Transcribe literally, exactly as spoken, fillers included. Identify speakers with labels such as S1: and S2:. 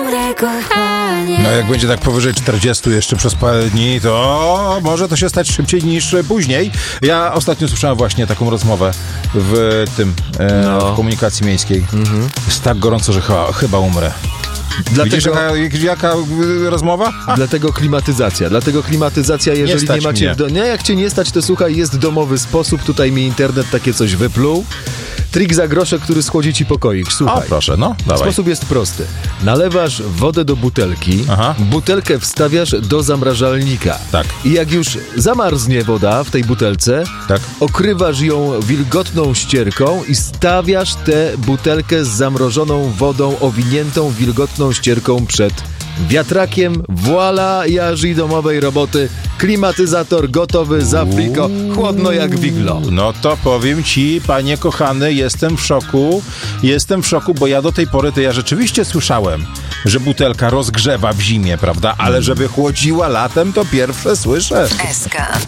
S1: No jak będzie tak powyżej czterdziestu jeszcze przez parę dni, to może to się stać szybciej niż później. Ja ostatnio słyszałem właśnie taką rozmowę w tym, e,
S2: No.
S1: w komunikacji miejskiej.
S2: Mhm.
S1: Jest tak gorąco, że chyba, chyba umrę.
S2: Dlatego,
S1: Widzisz jaka, jaka y, rozmowa?
S2: dlatego klimatyzacja. Dlatego klimatyzacja, jeżeli nie,
S1: stać
S2: macie...
S1: mnie.
S2: W do... Nie, jak cię nie stać, to słuchaj, jest domowy sposób. Tutaj mi internet takie coś wypluł. Trik za grosze, który schłodzi ci pokoik.
S1: O,
S2: Słuchaj.
S1: proszę, no, dawaj.
S2: Sposób jest prosty. Nalewasz wodę do butelki,
S1: Aha.
S2: butelkę wstawiasz do zamrażalnika.
S1: Tak.
S2: I jak już zamarznie woda w tej butelce,
S1: Tak.
S2: okrywasz ją wilgotną ścierką i stawiasz tę butelkę z zamrożoną wodą owiniętą wilgotną ścierką przed wiatrakiem. Voila, jaży domowej roboty. Klimatyzator gotowy za friko. Chłodno jak wiglo.
S1: No to powiem ci, panie kochany, jestem w szoku. Jestem w szoku, bo ja do tej pory to ja rzeczywiście słyszałem, że butelka rozgrzewa w zimie, prawda? Ale żeby chłodziła latem, to pierwsze słyszę.
S3: S K.